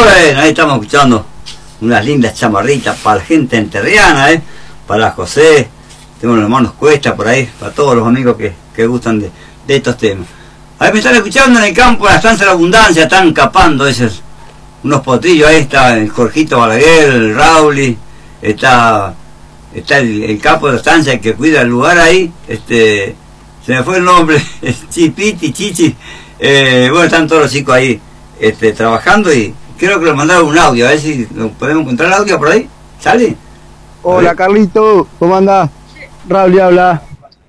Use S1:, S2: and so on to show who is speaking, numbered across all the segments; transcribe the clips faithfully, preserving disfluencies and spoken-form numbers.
S1: Bueno, ahí estamos escuchando unas lindas chamarritas para la gente enterriana, ¿eh? Para José, tengo los hermanos Cuesta por ahí, para todos los amigos que, que gustan de, de estos temas. Ahí me están escuchando en el campo, en la estancia de la abundancia, están capando esos, unos potrillos, ahí está el Jorgito Balaguer, el Rauli, está, está el, el capo de la estancia, el que cuida el lugar ahí, este, se me fue el nombre, Chipiti, Chichi, eh, bueno, están todos los chicos ahí, este, trabajando y creo que le mandaron un audio, a ver si podemos encontrar el audio por ahí, ¿sale?
S2: Hola Carlito, ¿cómo andás? Raúl habla.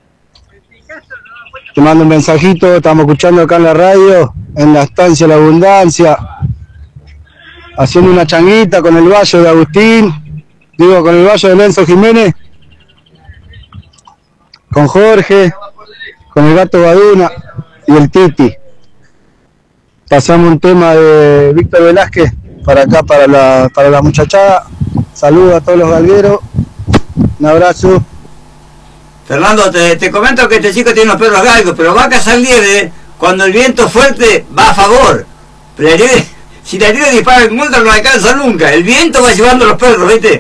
S2: Te mando un mensajito, estamos escuchando acá en la radio, en la estancia de la abundancia, haciendo una changuita con el Valle de Agustín, digo con el Valle de Lenzo Jiménez, con Jorge, con el Gato Baduna y el Titi. Pasamos un tema de Víctor Velázquez para acá, para la, para la muchachada. Saludos a todos los galgueros, un abrazo.
S1: Fernando, te, te comento que este chico tiene unos perros galgos, pero va a cazar liebre cuando el viento fuerte va a favor. Pero la liebre, si la liebre dispara en contra no alcanza nunca, el viento va llevando a los perros, ¿viste?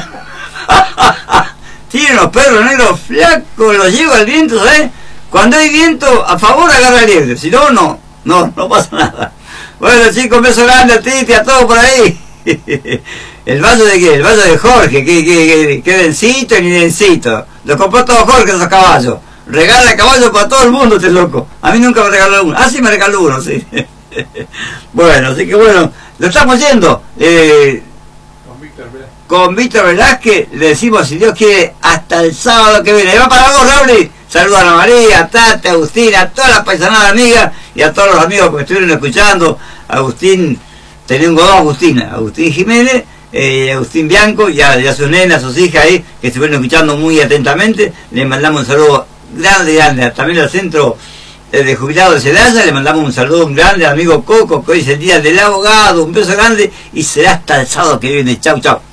S1: Tiene unos perros negros flacos, los lleva el viento, ¿sabes? Cuando hay viento a favor agarra liebre, si no, no, no, no pasa nada. Bueno chicos, un beso grande a Titi, a todos por ahí. ¿El valle de qué? El valle de Jorge, que, que, que, que densito y ni densito. Lo compró todo Jorge esos caballos. Regala caballos para todo el mundo este loco. A mí nunca me regaló uno. Ah, sí me regaló uno, sí. Bueno, así que bueno, lo estamos yendo. Eh, con Víctor Velázquez. Con Víctor Velázquez le decimos, si Dios quiere, hasta el sábado que viene. Va para vos, Raúl. Saludos a Ana María, a Tati, a Agustín, a todas las paisanadas amigas y a todos los amigos que me estuvieron escuchando. Agustín, tengo dos Agustín, Agustín Jiménez, eh, Agustín Bianco y a, y a sus nenas, a sus hijas ahí, que estuvieron escuchando muy atentamente. Les mandamos un saludo grande, grande. También al centro de jubilados de Celaya, le mandamos un saludo un grande al amigo Coco, que hoy es el día del abogado. Un beso grande y será hasta el sábado que viene. Chau, chau.